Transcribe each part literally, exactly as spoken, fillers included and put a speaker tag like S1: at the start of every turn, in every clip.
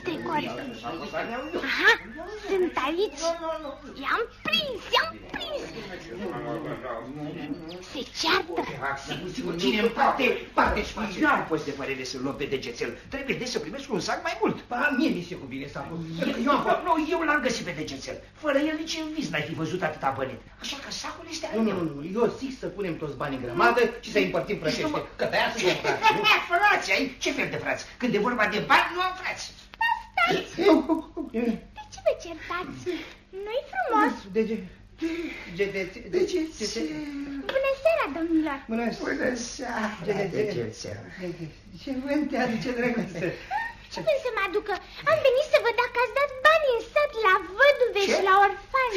S1: strecori. Aha, sunt aici. I-am prins, i-am prins. Se ceartă.
S2: Cine împarte, parte spațiu. Eu am fost de părere să-l luăm pe degețel. Trebuie de să primesc un sac mai mult.
S3: Ba, mie mi se cuvine sacul.
S2: Eu am fost. Nu, eu l-am găsit pe degețel. Fără el nici în vis n-ai fi văzut atâta bănet. Așa că sacul este al meu.
S3: Nu, nu, nu, eu zic să punem toți banii în grămadă și să-i împărțim frățește. Că de-aia suntem frați, nu?
S2: Frați, ai? Ce fel de frați? Când e vorba de bani, nu am frați.
S1: Stați! De ce vă certați? Nu-i frumos?
S3: De ce? De ce? De ce?
S1: Bună seara, domnilor!
S3: Bună
S2: seara, degețel.
S3: Ce vânt te aduce, drăguță?
S1: Ce vrei să mă aducă? Am venit să văd dacă ați dat bani în sat la văduve și la orfani.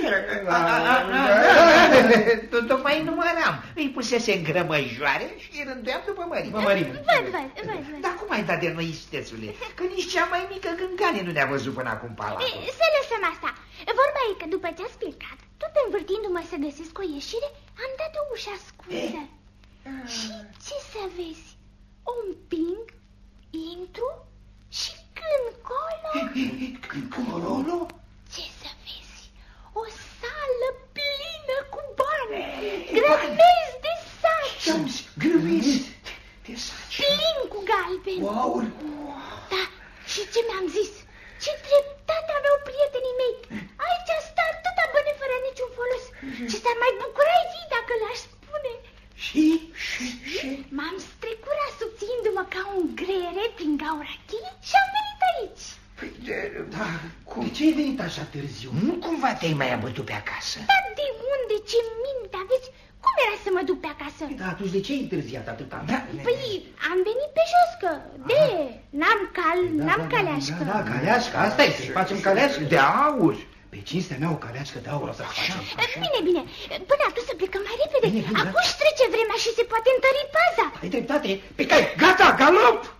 S2: Tocmai număram. Îi pusese în grămăjoare și îi rânduiam după mărime.
S1: Văd, văd, văd, văd.
S2: Dar cum ai dat de noi, istețule? Că nici cea mai mică gângane nu ne-a văzut până acum palatul.
S1: Să lăsăm asta. Vorba e că după ce ați plecat, tot învârtindu-mă să găsesc o ieșire, am dat o ușă ascunsă. Și ce să vezi? O împing, intru și când colo...
S2: Când colo?
S1: Ce să vezi? O sală plină cu bani, grămezi de saci.
S2: Grămezi de saci?
S1: Plin cu galbeni.
S2: Wow!
S1: Da, și ce mi-am zis? Ce dreptate aveau prietenii mei. Aici sta atâta bani fără niciun folos. Ce s-ar mai bucura ei dacă le-aș spune.
S2: Și? Și? Și?
S1: M-am strecurat subțiindu-mă ca un greiere prin gaura cheie și am venit aici.
S2: Păi, de, da, cum?
S3: De ce ai venit așa târziu?
S2: Nu cumva te-ai mai abătut pe acasă?
S1: Dar de unde? Ce minte aveți? Cum era să mă duc pe acasă?
S3: Da, atunci de ce ai întârziat atâta? Da,
S1: păi, am venit pe jos, că de, n-am cal, n-am
S3: da,
S1: caleașcă.
S3: Da, da, caleașcă, asta e, să-i facem caleașcă.
S2: De aur.
S3: Pe cinstea mea o caleașcă de aur o să facem.
S1: Bine, bine, până atunci să plecăm mai repede.
S3: Bine, bine,
S1: Acum trece vremea și se poate întări paza.
S3: Ai dreptate, pe cai, gata, galop!